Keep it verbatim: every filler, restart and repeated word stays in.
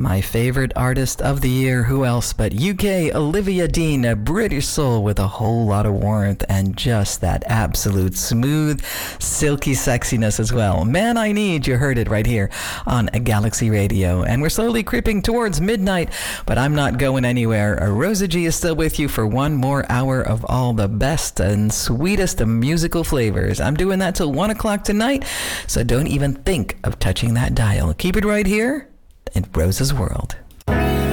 My favorite artist of the year, who else but U K Olivia Dean, a British soul with a whole lot of warmth and just that absolute smooth, silky sexiness as well. Man I Need, you heard it right here on Galaxy Radio. And we're slowly creeping towards midnight, but I'm not going anywhere. Rosa G is still with you for one more hour of all the best and sweetest of musical flavors. I'm doing that till one o'clock tonight, so don't even think of touching that dial. Keep it right here in Rosa's World.